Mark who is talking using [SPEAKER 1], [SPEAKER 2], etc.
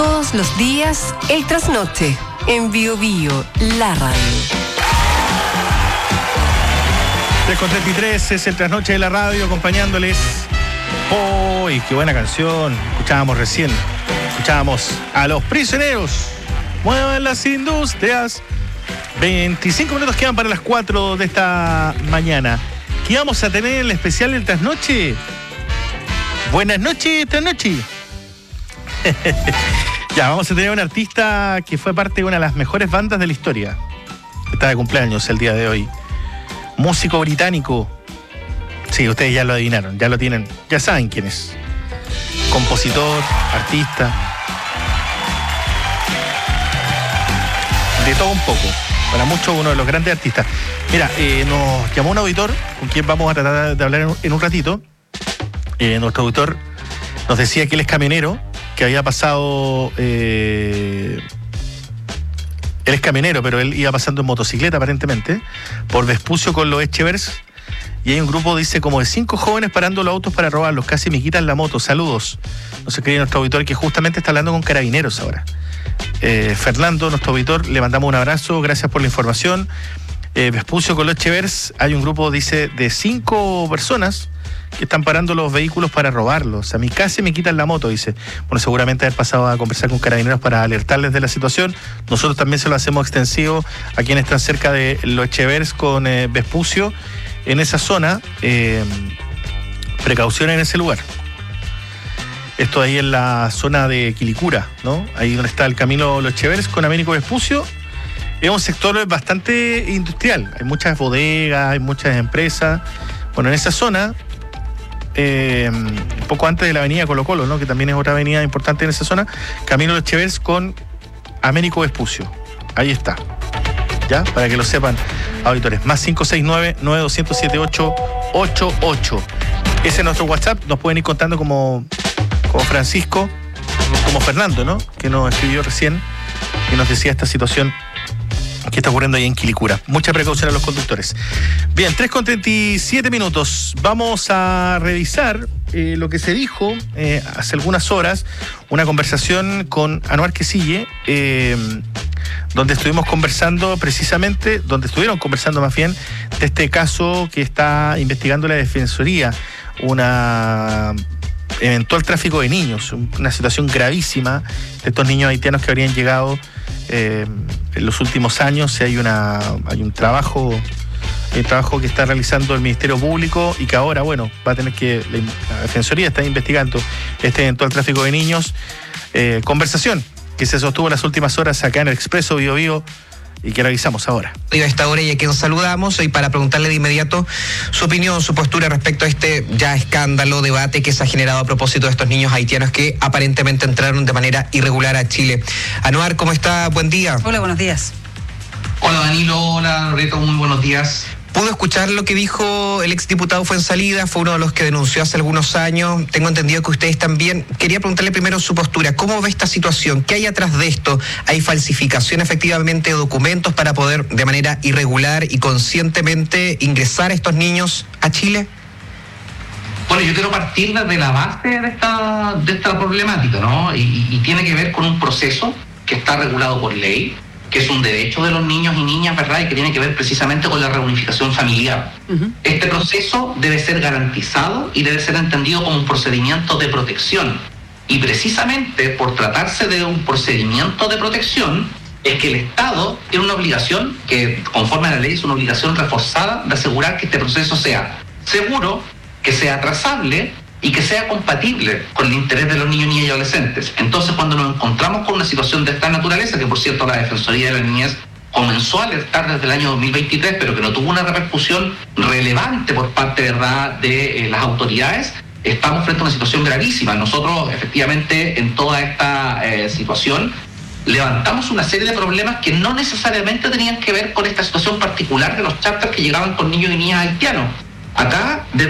[SPEAKER 1] Todos los días, el trasnoche, en Bio Bio, la radio.
[SPEAKER 2] 3:33 es el trasnoche de la radio, acompañándoles. ¡Uy, qué buena canción! Escuchábamos a Los Prisioneros. Muevan las industrias. 25 minutos quedan para las 4 de esta mañana. ¿Qué vamos a tener en el especial del trasnoche? Buenas noches, trasnoche. Ya, vamos a tener un artista que fue parte de una de las mejores bandas de la historia. Está de cumpleaños el día de hoy. Músico británico. Sí, ustedes ya lo adivinaron, ya lo tienen, ya saben quién es. Compositor, artista. De todo un poco. Para muchos, uno de los grandes artistas. Mira, nos llamó un auditor con quien vamos a tratar de hablar en un ratito. Nuestro auditor nos decía que él es camionero, que había pasado... él es camionero, pero él iba pasando en motocicleta aparentemente, por Vespucio con los Echevers, y hay un grupo, dice, como de 5 jóvenes parando los autos para robarlos, casi me quitan la moto. Saludos. No se cree nuestro auditor que justamente está hablando con carabineros ahora. Fernando, nuestro auditor, le mandamos un abrazo, gracias por la información. Vespucio con los Echevers, hay un grupo, dice, de 5 personas que están parando los vehículos para robarlos. A mí casi me quitan la moto, dice. Bueno, seguramente haber pasado a conversar con carabineros para alertarles de la situación. Nosotros también se lo hacemos extensivo a quienes están cerca de los Echevers con Vespucio. En esa zona, precaución en ese lugar. Esto ahí en la zona de Quilicura, ¿no? Ahí donde está el camino Los Echevers con Américo Vespucio. Es un sector bastante industrial. Hay muchas bodegas, hay muchas empresas. Bueno, en esa zona... un poco antes de la avenida Colo Colo, ¿no? Que también es otra avenida importante en esa zona, camino Los Echevers con Américo Vespucio. Ahí está, ya, para que lo sepan, auditores. Más 569-9200-7888. Ese es nuestro WhatsApp. Nos pueden ir contando como Francisco, como Fernando, ¿no? Que nos escribió recién y nos decía esta situación que está ocurriendo ahí en Quilicura. Mucha precaución a los conductores. Bien, 3:37 minutos. Vamos a revisar lo que se dijo hace algunas horas, una conversación con Anuar Quisille, donde estuvieron conversando más bien, de este caso que está investigando la Defensoría, una eventual tráfico de niños, una situación gravísima de estos niños haitianos que habrían llegado en los últimos años. Hay un trabajo que está realizando el Ministerio Público y que ahora, bueno, va a tener que, la Defensoría está investigando este eventual tráfico de niños. Conversación que se sostuvo en las últimas horas acá en el Expreso Bio Bio y que revisamos ahora.
[SPEAKER 3] A esta hora y a quien saludamos hoy para preguntarle de inmediato su opinión, su postura respecto a este ya escándalo, debate que se ha generado a propósito de estos niños haitianos que aparentemente entraron de manera irregular a Chile. Anuar, ¿cómo está? Buen día.
[SPEAKER 4] Hola, buenos días.
[SPEAKER 5] Hola Danilo, hola Loreto, muy buenos días.
[SPEAKER 3] ¿Pudo escuchar lo que dijo el exdiputado Fuenzalida? Fue uno de los que denunció hace algunos años. Tengo entendido que ustedes también. Quería preguntarle primero su postura. ¿Cómo ve esta situación? ¿Qué hay atrás de esto? ¿Hay falsificación efectivamente de documentos para poder de manera irregular y conscientemente ingresar a estos niños a Chile?
[SPEAKER 5] Bueno, yo quiero partir desde la base de esta problemática, ¿no? Y tiene que ver con un proceso que está regulado por ley, que es un derecho de los niños y niñas, ¿verdad? Y que tiene que ver precisamente con la reunificación familiar. Uh-huh. Este proceso debe ser garantizado y debe ser entendido como un procedimiento de protección. Y precisamente por tratarse de un procedimiento de protección, es que el Estado tiene una obligación, que conforme a la ley es una obligación reforzada, de asegurar que este proceso sea seguro, que sea trazable y que sea compatible con el interés de los niños, niñas y adolescentes. Entonces, cuando nos encontramos con una situación de esta naturaleza, que por cierto la Defensoría de la Niñez comenzó a alertar desde el año 2023, pero que no tuvo una repercusión relevante por parte, ¿verdad?, de las autoridades, estamos frente a una situación gravísima. Nosotros, efectivamente, en toda esta situación, levantamos una serie de problemas que no necesariamente tenían que ver con esta situación particular de los charters que llegaban con niños y niñas haitianos. Acá,